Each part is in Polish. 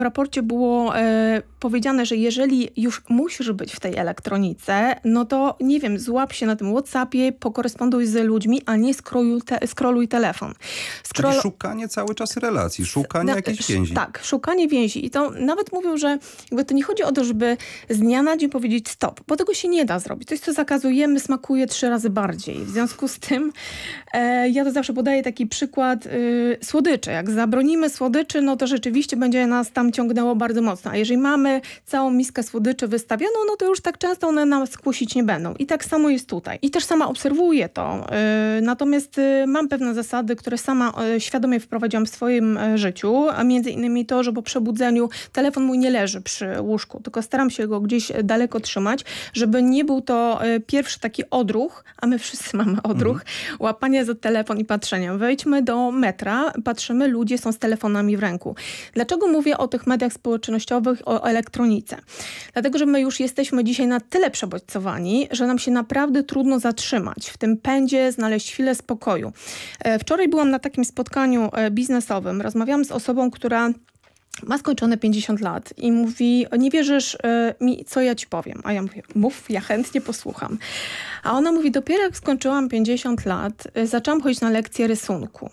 W raporcie było powiedziane, że jeżeli już musisz być w tej elektronice, no to nie wiem, złap się na tym WhatsAppie, pokoresponduj z ludźmi, a nie scrolluj telefon. Czyli szukanie cały czas relacji, szukanie jakiejś więzi. Tak, szukanie więzi. I to nawet mówią, że jakby to nie chodzi o to, żeby z dnia na dzień powiedzieć stop, bo tego się nie da zrobić. Coś, co zakazujemy, smakuje 3 razy bardziej. W związku z tym ja to zawsze podaję taki przykład słodycze. Jak zabronimy słodyczy, no to rzeczywiście będzie nas tam ciągnęło bardzo mocno. A jeżeli mamy całą miskę słodyczy wystawioną, no to już tak często one nas kusić nie będą. I tak samo jest tutaj. I też sama obserwuję to. Natomiast mam pewne zasady, które sama świadomie wprowadziłam w swoim życiu, a między innymi to, że po przebudzeniu telefon mój nie leży przy łóżku, tylko staram się go gdzieś daleko trzymać, żeby nie był to pierwszy taki odruch, a my wszyscy mamy odruch, łapania za telefon i patrzenia. Wejdźmy do metra, patrzymy, ludzie są z telefonami w ręku. Dlaczego mówię o tych mediach społecznościowych, o elektronice? Dlatego, że my już jesteśmy dzisiaj na tyle przebodźcowani, że nam się naprawdę trudno zatrzymać. W tym pędzie znaleźć chwilę spokoju. Wczoraj byłam na takim spotkaniu biznesowym. Rozmawiałam z osobą, która ma skończone 50 lat i mówi, nie wierzysz mi, co ja ci powiem. A ja mówię, mów, ja chętnie posłucham. A ona mówi, dopiero jak skończyłam 50 lat, zaczęłam chodzić na lekcje rysunku.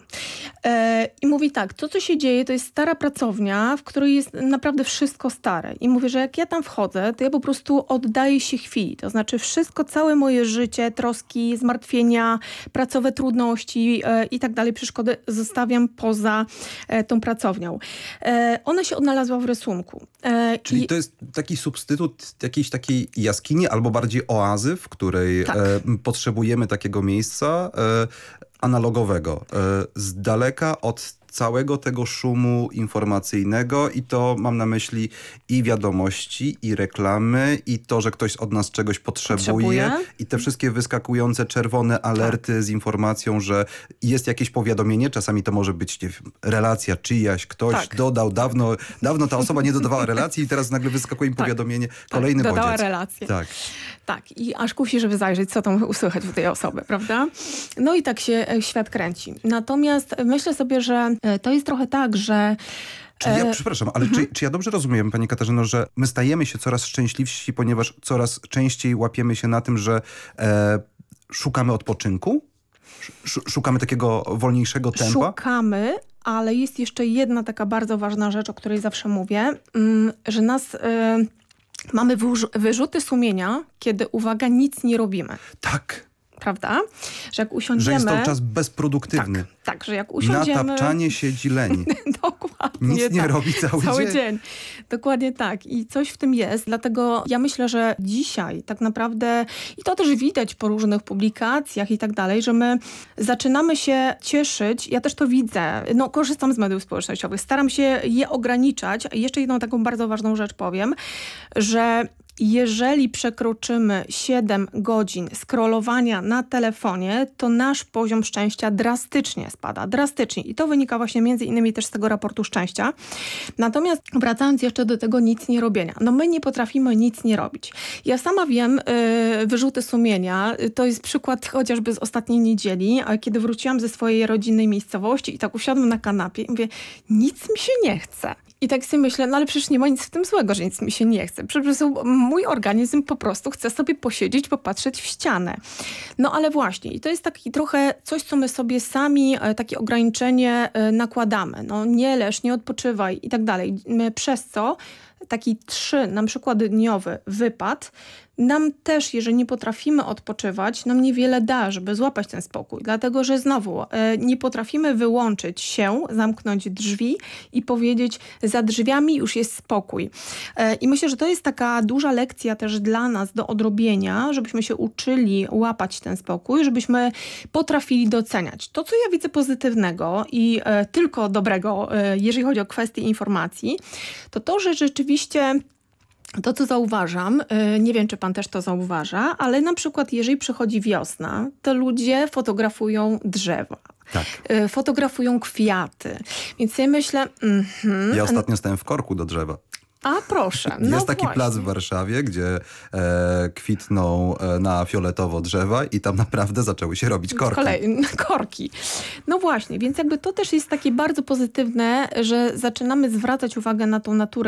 I mówi tak, to co się dzieje, to jest stara pracownia, w której jest naprawdę wszystko stare. I mówię, że jak ja tam wchodzę, to ja po prostu oddaję się chwili. To znaczy wszystko, całe moje życie, troski, zmartwienia, pracowe trudności i tak dalej, przeszkody zostawiam poza tą pracownią. Ona się odnalazła w rysunku. Czyli to jest taki substytut jakiejś takiej jaskini albo bardziej oazy, w której potrzebujemy takiego miejsca analogowego, z daleka od całego tego szumu informacyjnego i to mam na myśli i wiadomości, i reklamy, i to, że ktoś od nas czegoś potrzebuje. I te wszystkie wyskakujące czerwone alerty z informacją, że jest jakieś powiadomienie, czasami to może być, nie wiem, relacja czyjaś, ktoś dodał, dawno ta osoba nie dodawała relacji i teraz nagle wyskakuje im powiadomienie, kolejny bodziec. Dodała relację. Tak, i aż kusi, żeby zajrzeć, co tam usłychać u tej osoby, prawda? No i tak się świat kręci. Natomiast myślę sobie, że to jest trochę tak, że... Przepraszam, ale czy ja dobrze rozumiem, pani Katarzyno, że my stajemy się coraz szczęśliwsi, ponieważ coraz częściej łapiemy się na tym, że szukamy odpoczynku? Szukamy takiego wolniejszego tempa? Szukamy, ale jest jeszcze jedna taka bardzo ważna rzecz, o której zawsze mówię, że mamy wyrzuty sumienia, kiedy, uwaga, nic nie robimy. Tak. Prawda? Że jak usiądziemy... Że jest to czas bezproduktywny. Tak, że jak usiądziemy... Natapczanie siedzi leń. Dokładnie. Nic nie robi cały dzień. Dokładnie tak. I coś w tym jest. Dlatego ja myślę, że dzisiaj tak naprawdę, i to też widać po różnych publikacjach i tak dalej, że my zaczynamy się cieszyć. Ja też to widzę. Korzystam z mediów społecznościowych. Staram się je ograniczać. I jeszcze jedną taką bardzo ważną rzecz powiem, że jeżeli przekroczymy 7 godzin scrollowania na telefonie, to nasz poziom szczęścia drastycznie spada. Drastycznie. I to wynika właśnie między innymi też z tego raportu szczęścia. Natomiast wracając jeszcze do tego nic nie robienia. My nie potrafimy nic nie robić. Ja sama wiem, wyrzuty sumienia, to jest przykład chociażby z ostatniej niedzieli, kiedy wróciłam ze swojej rodzinnej miejscowości i tak usiadłam na kanapie i mówię, nic mi się nie chce. I tak sobie myślę, ale przecież nie ma nic w tym złego, że nic mi się nie chce. Przecież mój organizm po prostu chce sobie posiedzieć, popatrzeć w ścianę. Ale właśnie, i to jest taki trochę coś, co my sobie sami, takie ograniczenie nakładamy. Nie leż, nie odpoczywaj i tak dalej. Przez co taki 3 na przykład dniowy wypad nam też, jeżeli nie potrafimy odpoczywać, nam niewiele da, żeby złapać ten spokój. Dlatego, że znowu nie potrafimy wyłączyć się, zamknąć drzwi i powiedzieć, za drzwiami już jest spokój. I myślę, że to jest taka duża lekcja też dla nas do odrobienia, żebyśmy się uczyli łapać ten spokój, żebyśmy potrafili doceniać. To, co ja widzę pozytywnego i tylko dobrego, jeżeli chodzi o kwestie informacji, to, że rzeczywiście to, co zauważam, nie wiem, czy pan też to zauważa, ale na przykład jeżeli przychodzi wiosna, to ludzie fotografują drzewa. Tak. Fotografują kwiaty. Więc ja myślę... Ja ostatnio stałem w korku do drzewa. A proszę. No jest taki właśnie. plac w Warszawie, gdzie kwitną na fioletowo drzewa i tam naprawdę zaczęły się robić korki. Korki. No właśnie, więc jakby to też jest takie bardzo pozytywne, że zaczynamy zwracać uwagę na tą naturę